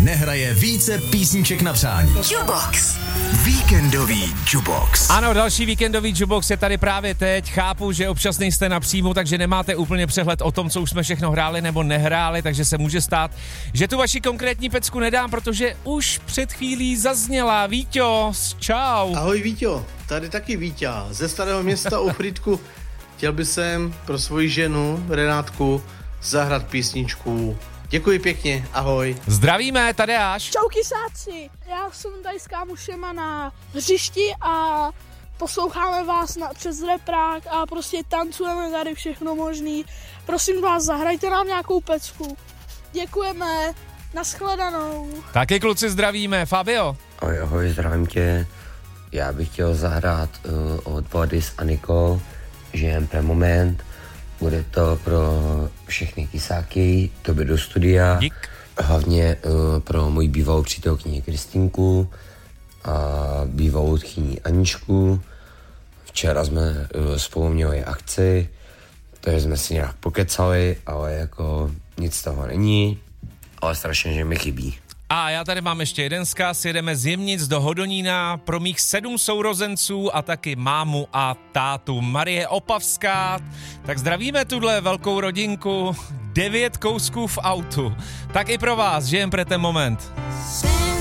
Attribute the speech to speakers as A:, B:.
A: nehraje více písniček na přání.
B: Jukebox.
A: Víkendový Jukebox.
C: Ano, další víkendový Jukebox je tady právě teď. Chápu, že občas nejste na příjmu, takže nemáte úplně přehled o tom, co už jsme všechno hráli nebo nehráli, takže se může stát, že tu vaši konkrétní pecku nedám, protože už před chvílí zazněla. Víťo, čau.
D: Ahoj Víťo, tady taky Víťa ze Starého Města u Frýdku. Chtěl bych sem pro svoji ženu Renátku zahrát písničku. Děkuji pěkně, ahoj.
C: Zdravíme, Tadeáš.
E: Čau kysáci, já jsem tady s kámošema na hřišti a posloucháme vás přes reprák a prostě tancujeme tady všechno možný. Prosím vás, zahrajte nám nějakou pecku. Děkujeme, nashledanou.
C: Taky kluci zdravíme, Fabio.
F: Ahoj, zdravím tě. Já bych chtěl zahrát od Vody s Anikou, Žijem pre moment. Bude to pro všechny kysáky, tobě do studia.
C: Dík.
F: Hlavně pro moji bývalou přítelkyni Kristýnku a bývalou tchýni Aničku. Včera jsme spolu měli akci, takže jsme si nějak pokecali, ale jako nic z toho není, ale strašně, že mi chybí.
C: A já tady mám ještě jeden vzkaz, jedeme z Jemnic do Hodonína pro mých 7 sourozenců a taky mámu a tátu. Marie Opavská, tak zdravíme tuhle velkou rodinku, 9 kousků v autu. Tak i pro vás, žijem pre ten moment.